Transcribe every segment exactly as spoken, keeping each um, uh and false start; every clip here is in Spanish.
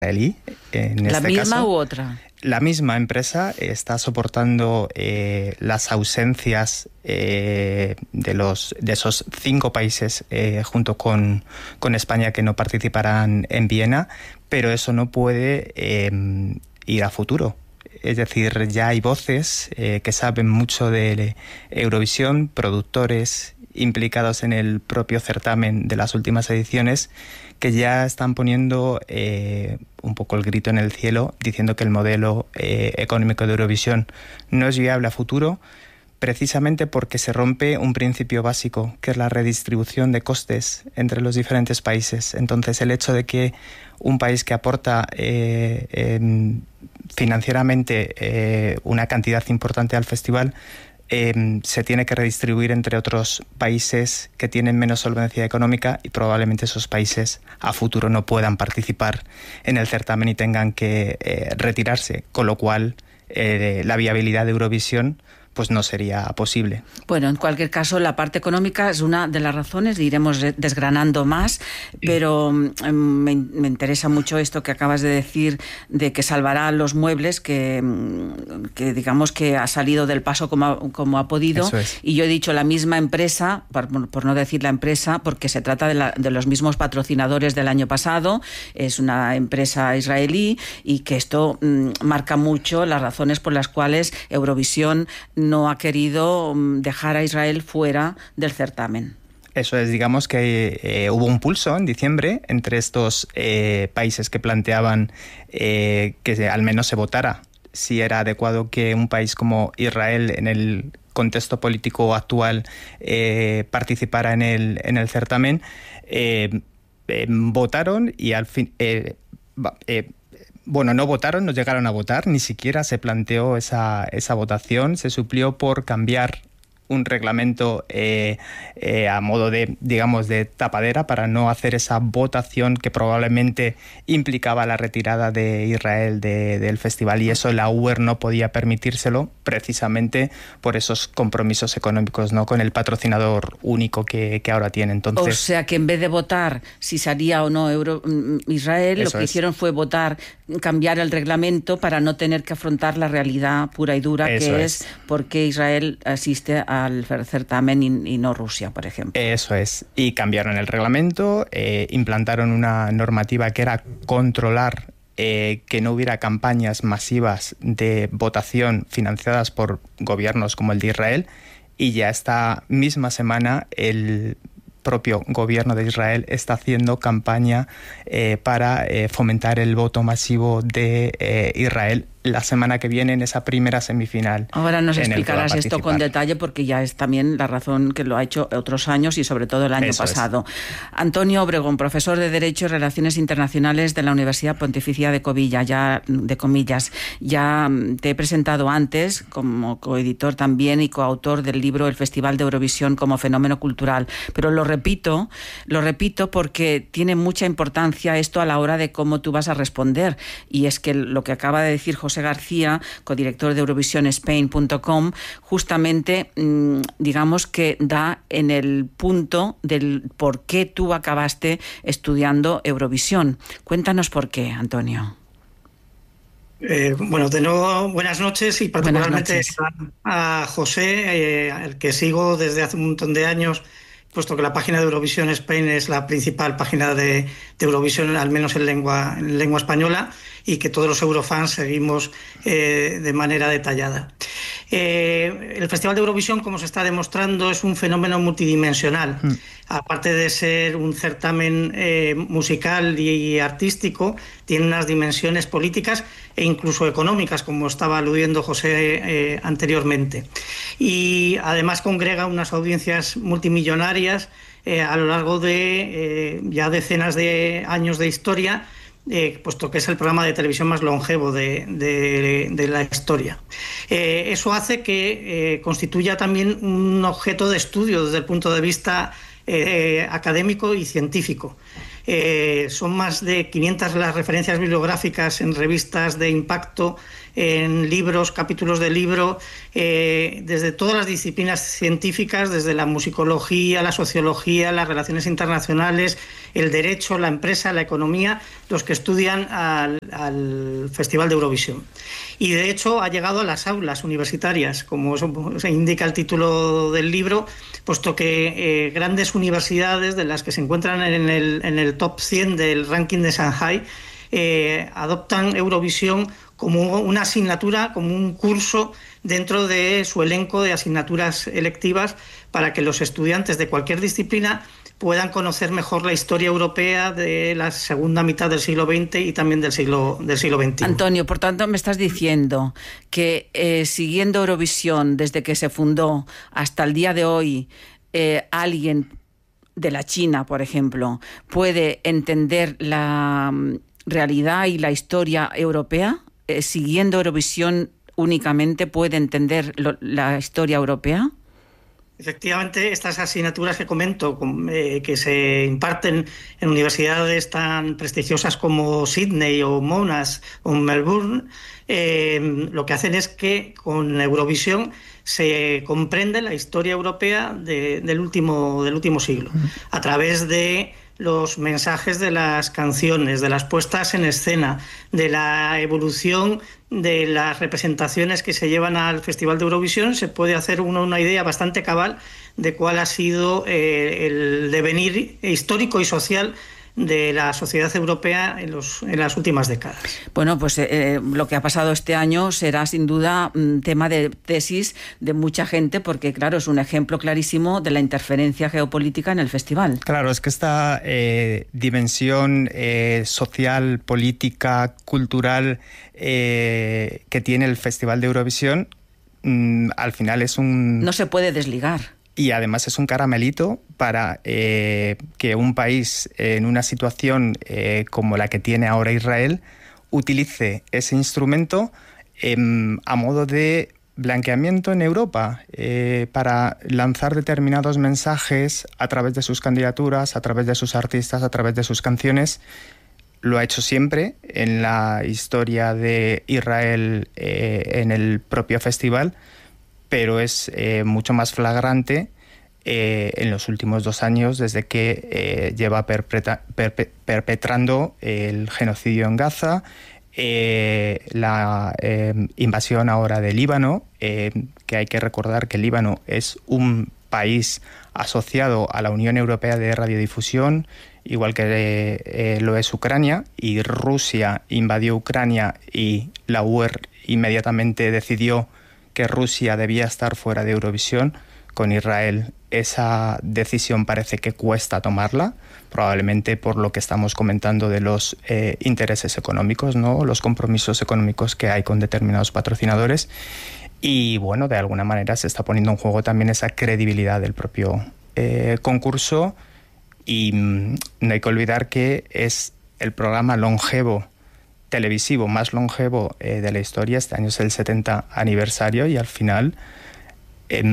israelí. En ¿La este misma caso, u otra? La misma empresa está soportando eh, las ausencias eh, de, los, de esos cinco países eh, junto con, con España que no participarán en Viena, pero eso no puede eh, ir a futuro. Es decir, ya hay voces eh, que saben mucho de Eurovisión, productores implicados en el propio certamen de las últimas ediciones, que ya están poniendo eh, un poco el grito en el cielo, diciendo que el modelo eh, económico de Eurovisión no es viable a futuro, precisamente porque se rompe un principio básico, que es la redistribución de costes entre los diferentes países. Entonces, el hecho de que un país que aporta eh, eh, financieramente eh, una cantidad importante al festival Eh, se tiene que redistribuir entre otros países que tienen menos solvencia económica, y probablemente esos países a futuro no puedan participar en el certamen y tengan que eh, retirarse, con lo cual eh, la viabilidad de Eurovisión pues no sería posible. Bueno, en cualquier caso, la parte económica es una de las razones, iremos desgranando más, pero me, me interesa mucho esto que acabas de decir, de que salvará los muebles, que, que digamos que ha salido del paso como ha, como ha podido. Eso es. Y yo he dicho la misma empresa, por, por no decir la empresa, porque se trata de, la, de los mismos patrocinadores del año pasado, es una empresa israelí, y que esto mmm, marca mucho las razones por las cuales Eurovisión no ha querido dejar a Israel fuera del certamen. Eso es, digamos que eh, hubo un pulso en diciembre entre estos eh, países que planteaban eh, que se, al menos se votara si era adecuado que un país como Israel, en el contexto político actual, eh, participara en el, en el certamen. Eh, eh, votaron y al fin... Eh, eh, Bueno, no votaron, no llegaron a votar, ni siquiera se planteó esa, esa votación. Se suplió por cambiar un reglamento eh, eh, a modo de, digamos, de tapadera para no hacer esa votación que probablemente implicaba la retirada de Israel de, del festival, y eso la U E R no podía permitírselo precisamente por esos compromisos económicos, ¿no?, con el patrocinador único que, que ahora tiene. Entonces, o sea que en vez de votar si salía o no Euro, Israel, lo que es. hicieron fue votar, cambiar el reglamento para no tener que afrontar la realidad pura y dura, eso que es. es porque Israel asiste a al certamen y, y no Rusia, por ejemplo. Eso es. Y cambiaron el reglamento, eh, implantaron una normativa que era controlar eh, que no hubiera campañas masivas de votación financiadas por gobiernos como el de Israel, y ya esta misma semana el propio gobierno de Israel está haciendo campaña eh, para eh, fomentar el voto masivo de eh, Israel la semana que viene en esa primera semifinal. Ahora nos explicarás esto con detalle, porque ya es también la razón que lo ha hecho otros años y sobre todo el año Eso pasado. Es. Antonio Obregón, profesor de Derecho y Relaciones Internacionales de la Universidad Pontificia de Comillas, ya, de comillas. Ya te he presentado antes como coeditor también y coautor del libro El Festival de Eurovisión como fenómeno cultural, pero lo repito, lo repito porque tiene mucha importancia esto a la hora de cómo tú vas a responder, y es que lo que acaba de decir José José García, codirector de Eurovision Spain punto com, justamente digamos que da en el punto del por qué tú acabaste estudiando Eurovisión. Cuéntanos por qué, Antonio. Eh, bueno, de nuevo, buenas noches, y particularmente noches. A, a José, eh, al que sigo desde hace un montón de años, puesto que la página de Eurovision Spain es la principal página de, de Eurovisión, al menos en lengua, en lengua española, y que todos los eurofans seguimos eh, de manera detallada. Eh, el Festival de Eurovisión, como se está demostrando, es un fenómeno multidimensional. Mm. Aparte de ser un certamen eh, musical y artístico, tiene unas dimensiones políticas e incluso económicas, como estaba aludiendo José eh, anteriormente. Y además congrega unas audiencias multimillonarias eh, a lo largo de eh, ya decenas de años de historia, Eh, puesto que es el programa de televisión más longevo de, de, de la historia. Eh, eso hace que eh, constituya también un objeto de estudio desde el punto de vista eh, académico y científico. Eh, son más de quinientas las referencias bibliográficas en revistas de impacto, en libros, capítulos de libro, eh, desde todas las disciplinas científicas, desde la musicología, la sociología, las relaciones internacionales, el derecho, la empresa, la economía, los que estudian al, al Festival de Eurovisión. Y de hecho ha llegado a las aulas universitarias, como se indica el título del libro, puesto que eh, grandes universidades de las que se encuentran en el, en el top cien del ranking de Shanghai eh, adoptan Eurovisión como una asignatura, como un curso dentro de su elenco de asignaturas electivas, para que los estudiantes de cualquier disciplina puedan conocer mejor la historia europea de la segunda mitad del siglo veinte y también del siglo, del siglo veintiuno. Antonio, por tanto, me estás diciendo que eh, siguiendo Eurovisión desde que se fundó hasta el día de hoy, eh, alguien de la China, por ejemplo, puede entender la realidad y la historia europea. Eh, siguiendo Eurovisión únicamente puede entender lo, la historia europea. Efectivamente, estas asignaturas que comento, eh, que se imparten en universidades tan prestigiosas como Sydney o Monash o Melbourne, eh, lo que hacen es que con Eurovisión se comprende la historia europea de, del, último, del último siglo, a través de los mensajes de las canciones, de las puestas en escena, de la evolución de las representaciones que se llevan al Festival de Eurovisión. Se puede hacer una, una idea bastante cabal de cuál ha sido eh, el devenir histórico y social de la sociedad europea en, los, en las últimas décadas. Bueno, pues eh, lo que ha pasado este año será sin duda un tema de tesis de mucha gente, porque claro, es un ejemplo clarísimo de la interferencia geopolítica en el festival. Claro, es que esta eh, dimensión eh, social, política, cultural eh, que tiene el Festival de Eurovisión, mmm, al final es un... No se puede desligar. Y además es un caramelito para eh, que un país en una situación eh, como la que tiene ahora Israel utilice ese instrumento eh, a modo de blanqueamiento en Europa eh, para lanzar determinados mensajes a través de sus candidaturas, a través de sus artistas, a través de sus canciones. Lo ha hecho siempre en la historia de Israel eh, en el propio festival, pero es eh, mucho más flagrante eh, en los últimos dos años, desde que eh, lleva perpetra, perpe, perpetrando el genocidio en Gaza, eh, la eh, invasión ahora de Líbano, eh, que hay que recordar que Líbano es un país asociado a la Unión Europea de Radiodifusión, igual que eh, lo es Ucrania, y Rusia invadió Ucrania y la U E R inmediatamente decidió que Rusia debía estar fuera de Eurovisión. Con Israel esa decisión parece que cuesta tomarla, probablemente por lo que estamos comentando de los eh, intereses económicos, ¿no? Los compromisos económicos que hay con determinados patrocinadores. Y bueno, de alguna manera se está poniendo en juego también esa credibilidad del propio eh, concurso. Y mmm, no hay que olvidar que es el programa longevo televisivo más longevo eh, de la historia. Este año es el setenta aniversario y al final eh,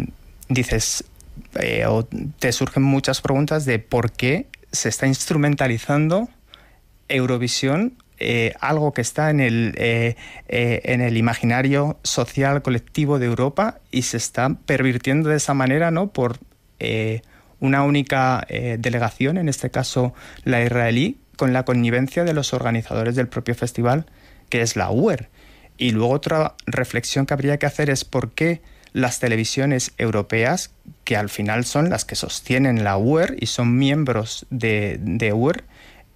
dices eh, o te surgen muchas preguntas de por qué se está instrumentalizando Eurovisión, eh, algo que está en el, eh, eh, en el imaginario social colectivo de Europa, y se está pervirtiendo de esa manera, ¿no? Por eh, una única eh, delegación, en este caso la israelí, con la connivencia de los organizadores del propio festival, que es la U E R. Y luego otra reflexión que habría que hacer es por qué las televisiones europeas, que al final son las que sostienen la U E R y son miembros de, de U E R,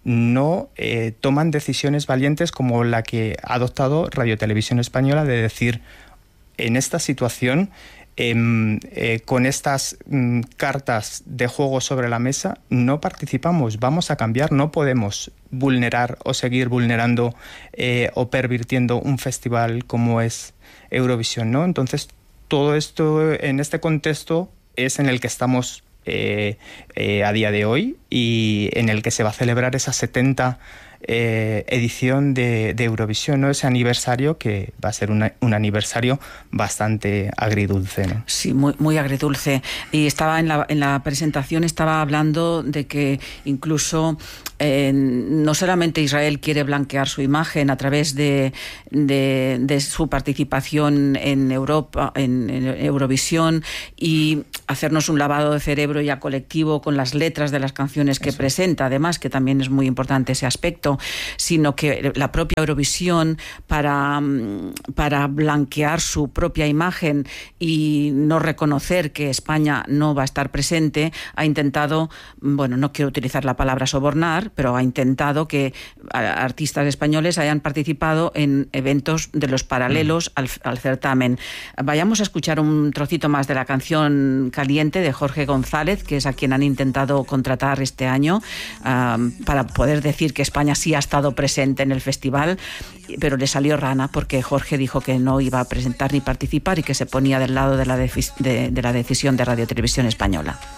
no eh, toman decisiones valientes como la que ha adoptado Radio Televisión Española, de decir, en esta situación, Eh, eh, con estas mm, cartas de juego sobre la mesa, no participamos, vamos a cambiar, no podemos vulnerar o seguir vulnerando eh, o pervirtiendo un festival como es Eurovisión, ¿no? Entonces, todo esto en este contexto es en el que estamos eh, eh, a día de hoy, y en el que se va a celebrar esa setenta eh, edición de, de Eurovisión, ¿no? Ese aniversario que va a ser una, un aniversario bastante agridulce, ¿no? Sí, muy, muy agridulce. Y estaba en la, en la presentación, estaba hablando de que incluso eh, no solamente Israel quiere blanquear su imagen a través de, de, de su participación en Europa, en, en Eurovisión, y hacernos un lavado de cerebro ya colectivo con las letras de las canciones que Eso. presenta, además, que también es muy importante ese aspecto, sino que la propia Eurovisión, para, para blanquear su propia imagen y no reconocer que España no va a estar presente, ha intentado, bueno, no quiero utilizar la palabra sobornar, pero ha intentado que artistas españoles hayan participado en eventos de los paralelos mm. al, al certamen. Vayamos a escuchar un trocito más de la canción Caliente de Jorge González, que es a quien han intentado contratar este año um, para poder decir que España sí ha estado presente en el festival, pero le salió rana porque Jorge dijo que no iba a presentar ni participar y que se ponía del lado de la, de, de, de la decisión de Radio Televisión Española.